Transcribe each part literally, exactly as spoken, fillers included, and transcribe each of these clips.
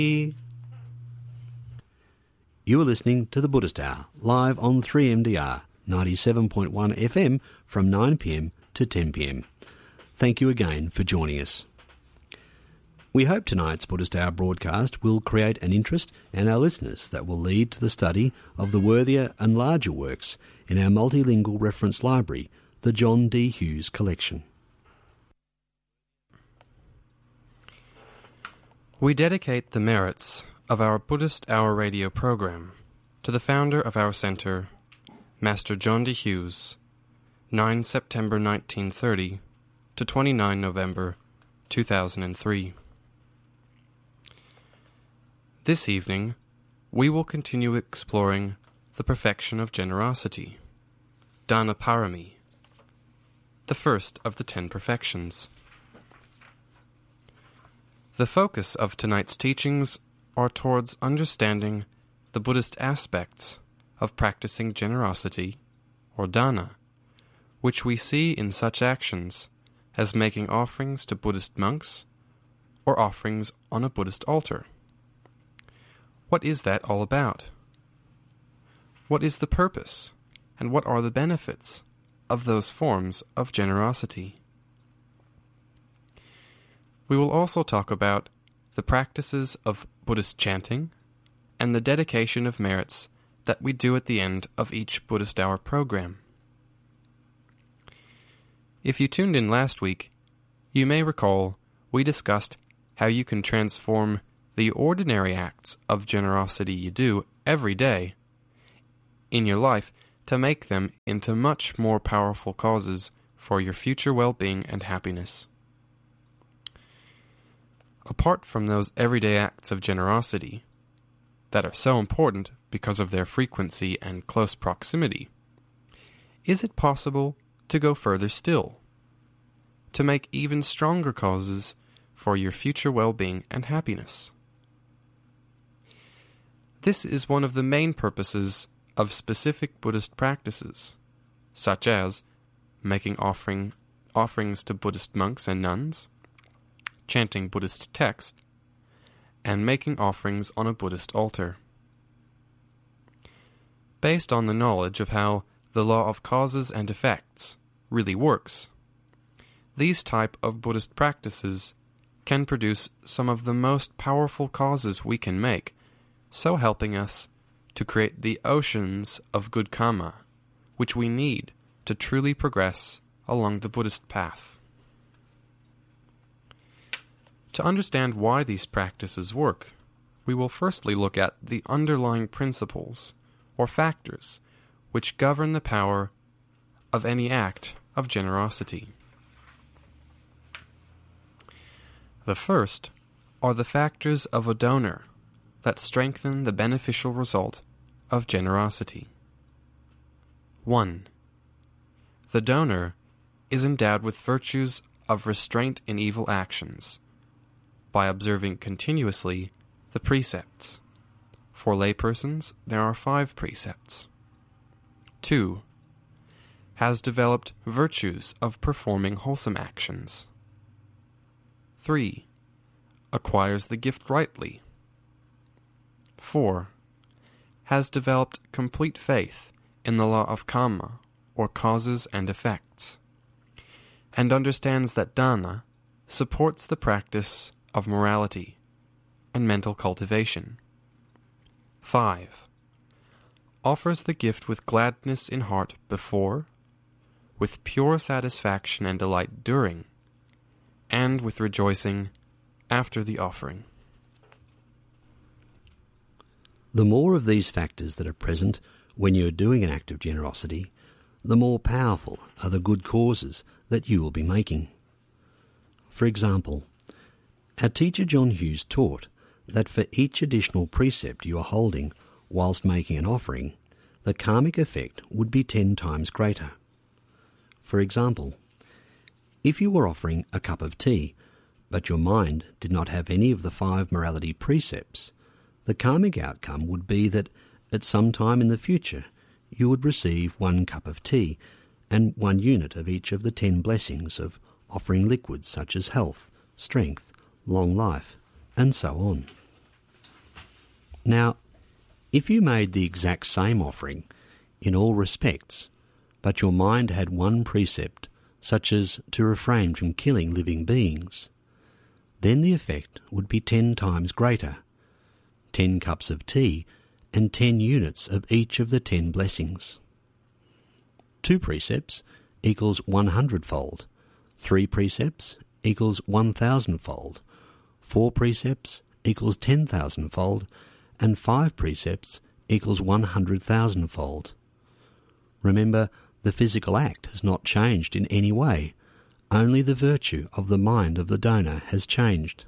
You are listening to the Buddhist Hour, live on three M D R, ninety-seven point one F M from nine p m to ten p m. Thank you again for joining us. We hope tonight's Buddhist Hour broadcast will create an interest in our listeners that will lead to the study of the worthier and larger works in our multilingual reference library, the John D. Hughes Collection. We dedicate the merits of our Buddhist Hour radio program to the founder of our centre, Master John D. Hughes, the ninth of September nineteen thirty to the twenty-ninth of November two thousand three. This evening, we will continue exploring the perfection of generosity, Dana Parami, the first of the ten perfections. The focus of tonight's teachings are towards understanding the Buddhist aspects of practicing generosity, or dana, which we see in such actions as making offerings to Buddhist monks or offerings on a Buddhist altar. What is that all about? What is the purpose, and what are the benefits of those forms of generosity? We will also talk about the practices of Buddhist chanting and the dedication of merits that we do at the end of each Buddhist Hour program. If you tuned in last week, you may recall we discussed how you can transform the ordinary acts of generosity you do every day in your life to make them into much more powerful causes for your future well-being and happiness. Apart from those everyday acts of generosity that are so important because of their frequency and close proximity, is it possible to go further still, to make even stronger causes for your future well-being and happiness? This is one of the main purposes of specific Buddhist practices, such as making offering, offerings to Buddhist monks and nuns, chanting Buddhist text, and making offerings on a Buddhist altar. Based on the knowledge of how the law of causes and effects really works, these type of Buddhist practices can produce some of the most powerful causes we can make, so helping us to create the oceans of good karma, which we need to truly progress along the Buddhist path. To understand why these practices work, we will firstly look at the underlying principles or factors which govern the power of any act of generosity. The first are the factors of a donor that strengthen the beneficial result of generosity. one. The donor is endowed with virtues of restraint in evil actions by observing continuously the precepts. For laypersons, there are five precepts. two. Has developed virtues of performing wholesome actions. three. Acquires the gift rightly. four. Has developed complete faith in the law of karma, or causes and effects, and understands that dana supports the practice of morality and mental cultivation. five. Offers the gift with gladness in heart before, with pure satisfaction and delight during, and with rejoicing after the offering. The more of these factors that are present when you are doing an act of generosity, the more powerful are the good causes that you will be making. For example, our teacher John Hughes taught that for each additional precept you are holding whilst making an offering, the karmic effect would be ten times greater. For example, if you were offering a cup of tea, but your mind did not have any of the five morality precepts, the karmic outcome would be that at some time in the future you would receive one cup of tea and one unit of each of the ten blessings of offering liquids such as health, strength, long life, and so on. Now, if you made the exact same offering in all respects, but your mind had one precept, such as to refrain from killing living beings, then the effect would be ten times greater, ten cups of tea and ten units of each of the ten blessings. Two precepts equals one hundredfold, three precepts equals one thousandfold, four precepts equals ten thousandfold, and five precepts equals one hundred thousandfold. Remember, the physical act has not changed in any way, only the virtue of the mind of the donor has changed.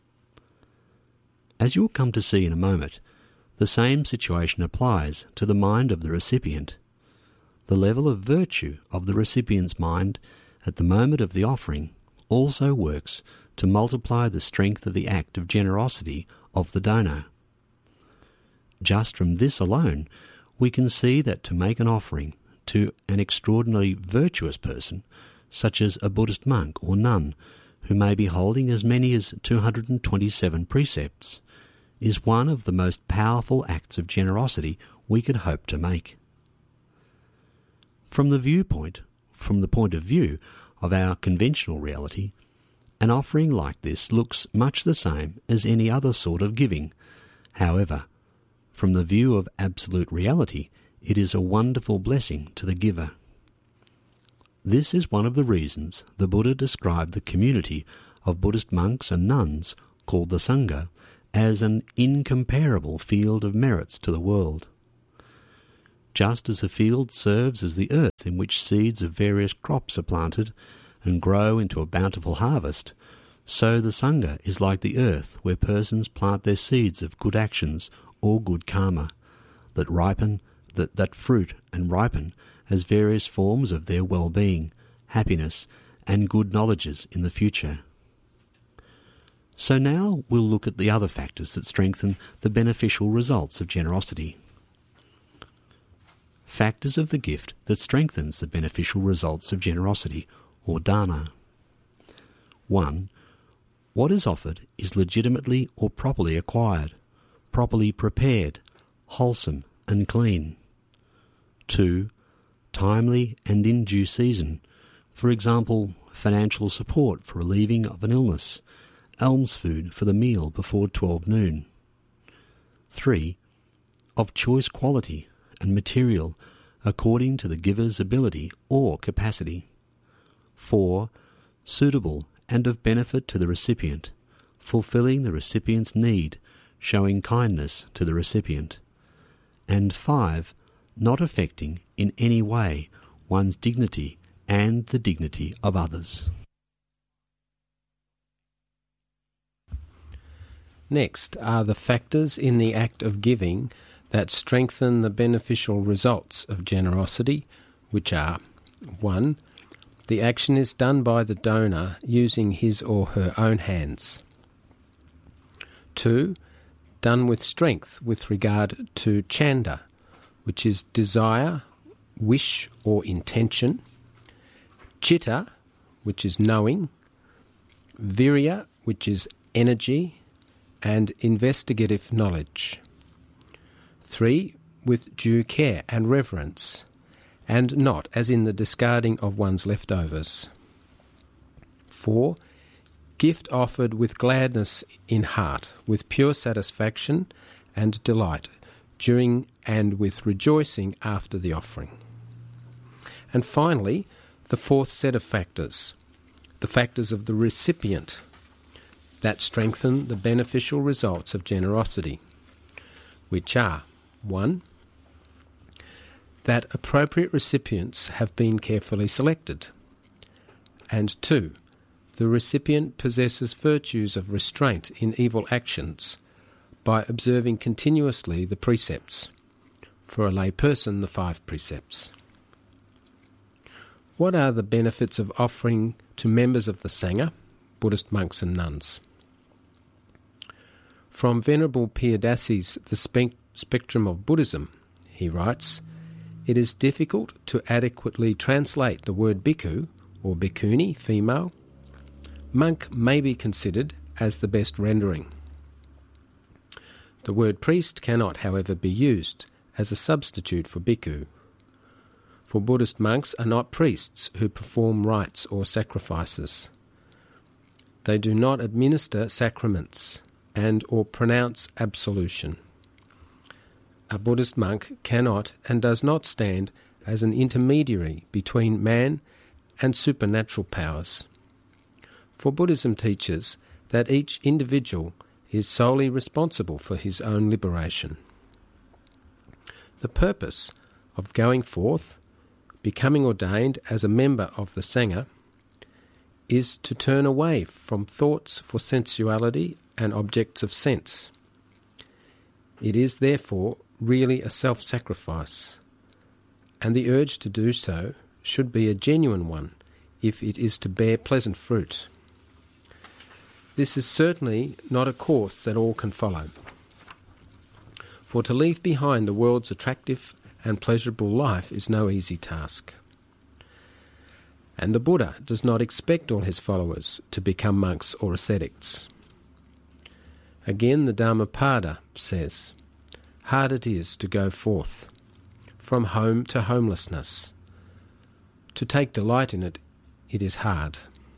As you will come to see in a moment, the same situation applies to the mind of the recipient. The level of virtue of the recipient's mind at the moment of the offering also works to multiply the strength of the act of generosity of the donor. Just from this alone, we can see that to make an offering to an extraordinarily virtuous person, such as a Buddhist monk or nun, who may be holding as many as two hundred twenty-seven precepts, is one of the most powerful acts of generosity we could hope to make. From the viewpoint, from the point of view of our conventional reality, an offering like this looks much the same as any other sort of giving. However, from the view of absolute reality, it is a wonderful blessing to the giver. This is one of the reasons the Buddha described the community of Buddhist monks and nuns, called the Sangha, as an incomparable field of merits to the world. Just as a field serves as the earth in which seeds of various crops are planted and grow into a bountiful harvest, so the Sangha is like the earth where persons plant their seeds of good actions or good karma, that ripen, that, that fruit and ripen as various forms of their well-being, happiness, and good knowledges in the future. So now we'll look at the other factors that strengthen the beneficial results of generosity. Factors of the gift that strengthens the beneficial results of generosity, or dana. One, what is offered is legitimately or properly acquired, properly prepared, wholesome and clean. Two, timely and in due season, for example, financial support for relieving of an illness, alms food for the meal before twelve noon. Three, of choice quality and material according to the giver's ability or capacity. Four, suitable and of benefit to the recipient, fulfilling the recipient's need, showing kindness to the recipient. And five, not affecting in any way one's dignity and the dignity of others. Next are the factors in the act of giving that strengthen the beneficial results of generosity, which are: one, the action is done by the donor using his or her own hands. Two, done with strength with regard to chanda, which is desire, wish or intention; chitta, which is knowing; virya, which is energy; and investigative knowledge. Three, with due care and reverence, and not as in the discarding of one's leftovers. Four, gift offered with gladness in heart, with pure satisfaction and delight during and with rejoicing after the offering. And finally, the fourth set of factors, the factors of the recipient, that strengthen the beneficial results of generosity, which are: one, that appropriate recipients have been carefully selected; and two, the recipient possesses virtues of restraint in evil actions by observing continuously the precepts, for a lay person the five precepts. What are the benefits of offering to members of the Sangha, Buddhist monks and nuns? From Venerable Piyadasi's The Spe- Spectrum of Buddhism, he writes, "It is difficult to adequately translate the word bhikkhu, or bhikkhuni, female. Monk may be considered as the best rendering. The word priest cannot, however, be used as a substitute for bhikkhu, for Buddhist monks are not priests who perform rites or sacrifices. They do not administer sacraments and or pronounce absolution. A Buddhist monk cannot and does not stand as an intermediary between man and supernatural powers. For Buddhism teaches that each individual is solely responsible for his own liberation. The purpose of going forth, becoming ordained as a member of the Sangha, is to turn away from thoughts for sensuality and objects of sense. It is therefore really a self-sacrifice, and the urge to do so should be a genuine one if it is to bear pleasant fruit. This is certainly not a course that all can follow. For to leave behind the world's attractive and pleasurable life is no easy task. And the Buddha does not expect all his followers to become monks or ascetics. Again, the Dhammapada says, "Hard it is to go forth, from home to homelessness. To take delight in it, it is hard."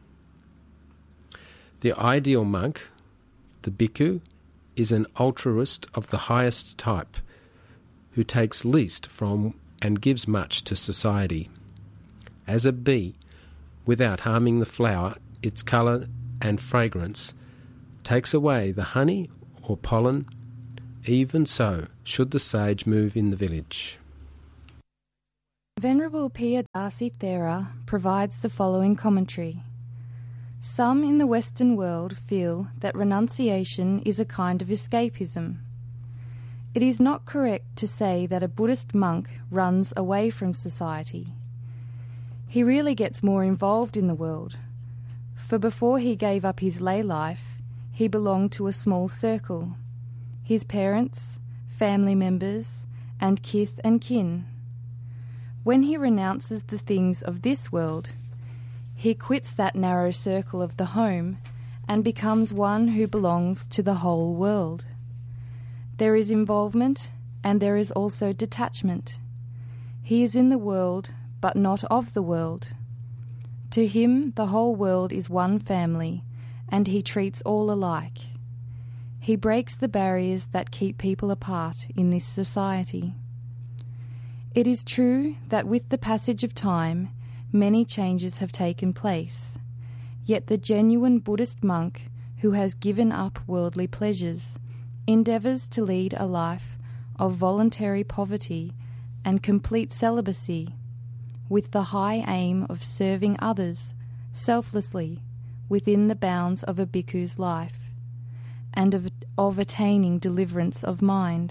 The ideal monk, the bhikkhu, is an altruist of the highest type, who takes least from and gives much to society. As a bee, without harming the flower, its colour and fragrance, takes away the honey or pollen, even so should the sage move in the village. Venerable Piyadasi Thera provides the following commentary. Some in the Western world feel that renunciation is a kind of escapism. It is not correct to say that a Buddhist monk runs away from society. He really gets more involved in the world, for before he gave up his lay life, he belonged to a small circle, his parents, family members, and kith and kin. When he renounces the things of this world, he quits that narrow circle of the home and becomes one who belongs to the whole world. There is involvement and there is also detachment. He is in the world but not of the world. To him the whole world is one family and he treats all alike. He breaks the barriers that keep people apart in this society. It is true that with the passage of time many changes have taken place, yet the genuine Buddhist monk who has given up worldly pleasures endeavours to lead a life of voluntary poverty and complete celibacy, with the high aim of serving others selflessly within the bounds of a bhikkhu's life, and of, of attaining deliverance of mind.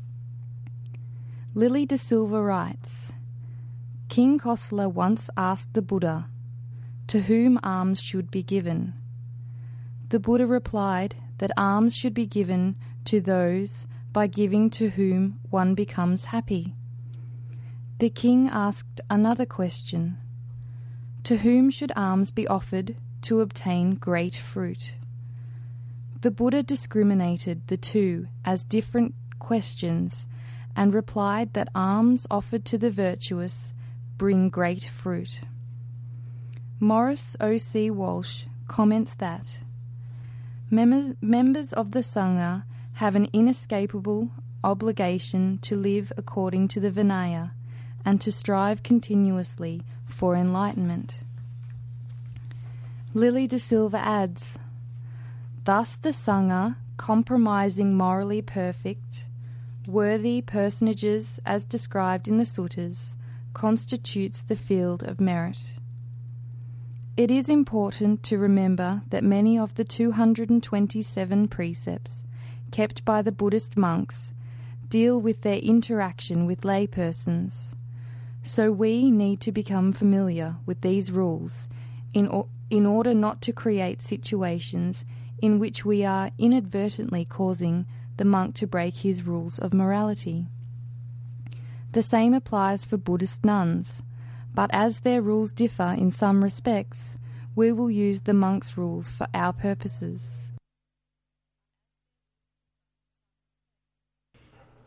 Lily de Silva writes, King Kosala once asked the Buddha, to whom alms should be given. The Buddha replied that alms should be given to those by giving to whom one becomes happy. The king asked another question, to whom should alms be offered to obtain great fruit? The Buddha discriminated the two as different questions and replied that alms offered to the virtuous bring great fruit. Morris O C Walsh comments that members, members of the Sangha have an inescapable obligation to live according to the Vinaya and to strive continuously for enlightenment. Lily de Silva adds, thus the Sangha, compromising morally perfect, worthy personages as described in the suttas, constitutes the field of merit. It is important to remember that many of the two hundred twenty-seven precepts kept by the Buddhist monks deal with their interaction with laypersons, so we need to become familiar with these rules in, or, in order not to create situations in which we are inadvertently causing the monk to break his rules of morality. The same applies for Buddhist nuns, but as their rules differ in some respects, we will use the monks' rules for our purposes.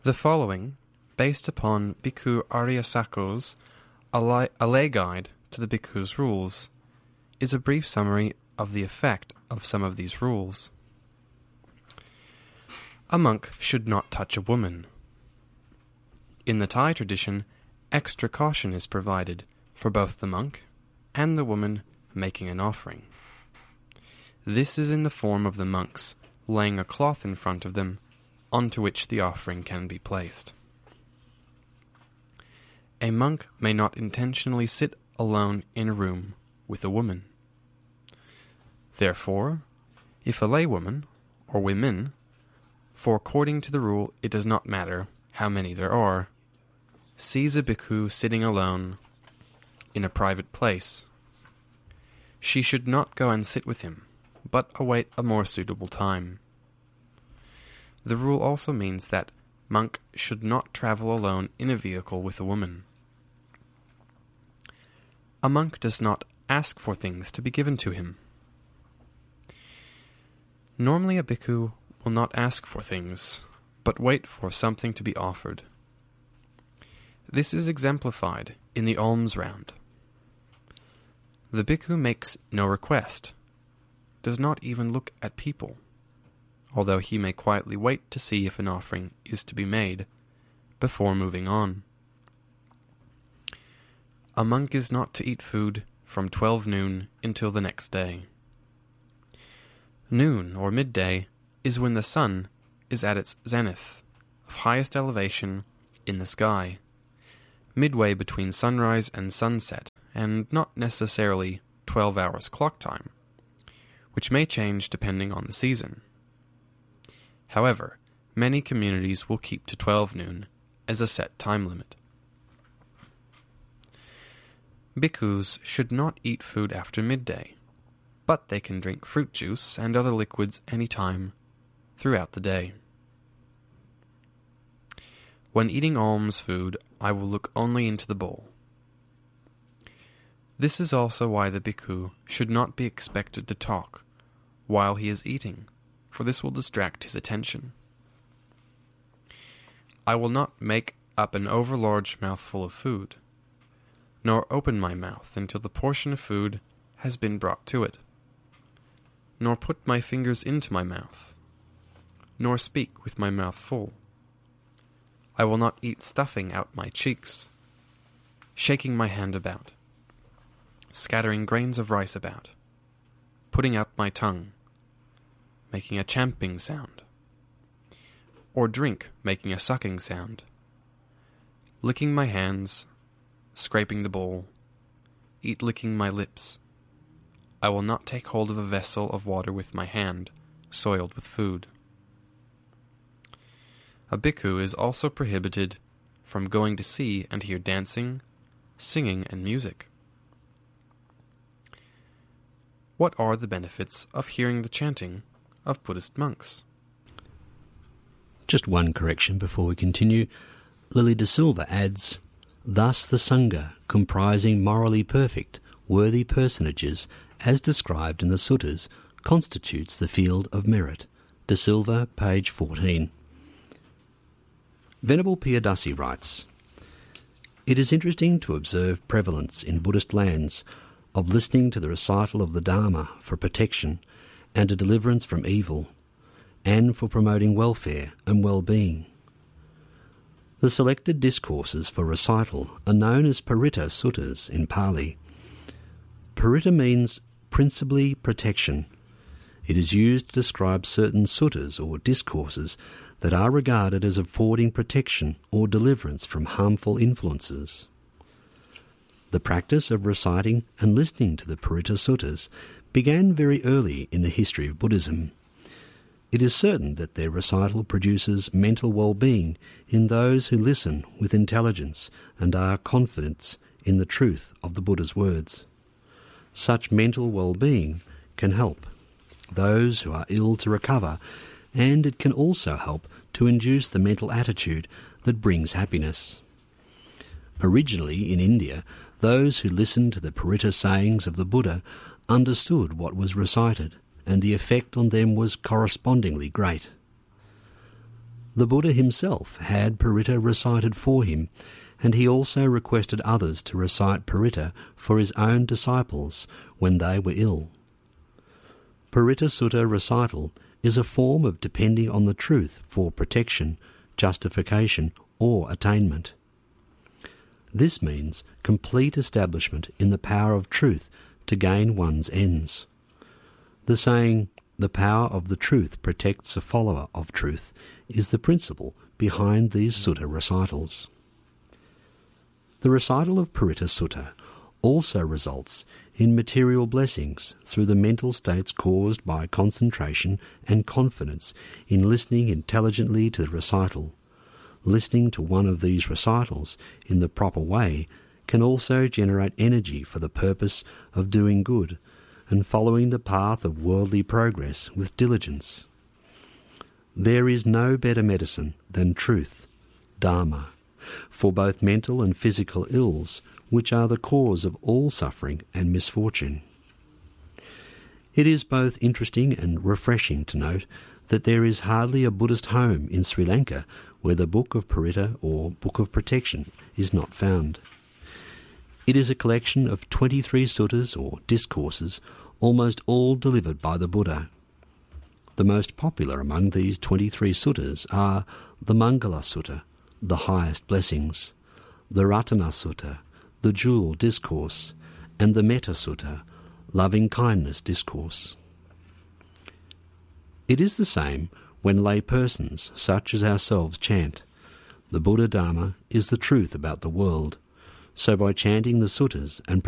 The following, based upon Bhikkhu Aryasako's A Lay Guide to the Bhikkhu's Rules, is a brief summary of the effect of some of these rules. A monk should not touch a woman. In the Thai tradition, extra caution is provided for both the monk and the woman making an offering. This is in the form of the monks laying a cloth in front of them onto which the offering can be placed. A monk may not intentionally sit alone in a room with a woman. Therefore, if a laywoman, or women, for according to the rule it does not matter how many there are, sees a bhikkhu sitting alone in a private place, she should not go and sit with him, but await a more suitable time. The rule also means that monk should not travel alone in a vehicle with a woman. A monk does not ask for things to be given to him. Normally a bhikkhu will not ask for things, but wait for something to be offered. This is exemplified in the alms round. The bhikkhu makes no request, does not even look at people, although he may quietly wait to see if an offering is to be made before moving on. A monk is not to eat food from twelve noon until the next day. Noon, or midday, is when the sun is at its zenith, of highest elevation in the sky, midway between sunrise and sunset, and not necessarily twelve hours clock time, which may change depending on the season. However, many communities will keep to twelve noon as a set time limit. Bhikkhus should not eat food after midday, but they can drink fruit juice and other liquids any time throughout the day. When eating alms food, I will look only into the bowl. This is also why the bhikkhu should not be expected to talk while he is eating, for this will distract his attention. I will not make up an overlarge mouthful of food, nor open my mouth until the portion of food has been brought to it, nor put my fingers into my mouth, nor speak with my mouth full. I will not eat stuffing out my cheeks, shaking my hand about, scattering grains of rice about, putting out my tongue, making a champing sound, or drink making a sucking sound, licking my hands, scraping the bowl, eat licking my lips. I will not take hold of a vessel of water with my hand, soiled with food. A bhikkhu is also prohibited from going to see and hear dancing, singing, and music. What are the benefits of hearing the chanting of Buddhist monks? Just one correction before we continue. Lily De Silva adds, "Thus the Sangha, comprising morally perfect, worthy personages, as described in the suttas, constitutes the field of merit." De Silva, page fourteen. Venerable Piyadasi writes, "It is interesting to observe prevalence in Buddhist lands of listening to the recital of the Dharma for protection and a deliverance from evil, and for promoting welfare and well-being. The selected discourses for recital are known as Paritta Suttas in Pali. Paritta means principally protection. It is used to describe certain suttas or discourses that are regarded as affording protection or deliverance from harmful influences. The practice of reciting and listening to the Paritta Suttas began very early in the history of Buddhism. It is certain that their recital produces mental well-being in those who listen with intelligence and are confident in the truth of the Buddha's words. Such mental well-being can help those who are ill to recover, and it can also help to induce the mental attitude that brings happiness. Originally in India, those who listened to the Paritta sayings of the Buddha understood what was recited, and the effect on them was correspondingly great. The Buddha himself had Paritta recited for him, and he also requested others to recite Paritta for his own disciples when they were ill. Paritta Sutta recital is a form of depending on the truth for protection, justification, or attainment. This means complete establishment in the power of truth to gain one's ends. The saying, "The power of the truth protects a follower of truth," is the principle behind these sutta recitals. The recital of Paritta Sutta also results in material blessings through the mental states caused by concentration and confidence in listening intelligently to the recital. Listening to one of these recitals in the proper way can also generate energy for the purpose of doing good and following the path of worldly progress with diligence. There is no better medicine than truth, Dharma, for both mental and physical ills, which are the cause of all suffering and misfortune. It is both interesting and refreshing to note that there is hardly a Buddhist home in Sri Lanka where the Book of Paritta or Book of Protection is not found. It is a collection of twenty-three suttas or discourses, almost all delivered by the Buddha. The most popular among these twenty-three suttas are the Mangala Sutta, the highest blessings, the Ratana Sutta, the Jewel Discourse, and the Metta Sutta, loving kindness discourse. It is the same when lay persons, such as ourselves, chant. The Buddha Dharma is the truth about the world, so by chanting the suttas and